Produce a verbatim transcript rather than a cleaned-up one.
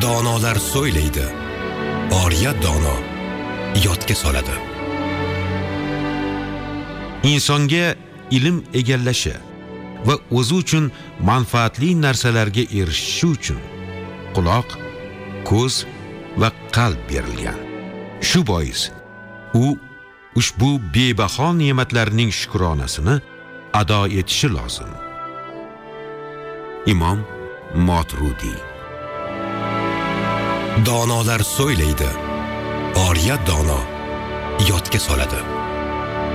Donolar so'ylaydi, oriya dono yodga soladi. Insonga ilm egallashi va o'zi uchun manfaatli narsalarga erishishi uchun quloq, ko'z va qalb berilgan. Shu bois u ushbu bebaho ne'matlarning shukronasini ado etishi lozim. Imom Moturudi. Donolar so'ylaydi, oriya dono yodga soladi.